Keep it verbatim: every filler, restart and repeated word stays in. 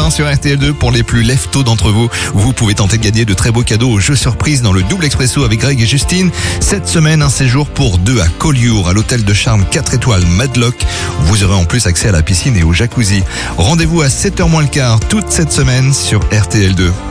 matin sur R T L deux pour les plus lève-tôt d'entre vous. Vous pouvez tenter de gagner de très beaux cadeaux au jeu surprise dans le double expresso avec Greg et Justine. Cette semaine, un séjour pour deux à Collioure à l'hôtel de charme quatre étoiles Madlock. Vous aurez en plus accès à la piscine et au jacuzzi. Rendez-vous à sept heures moins le quart toute cette semaine sur R T L deux.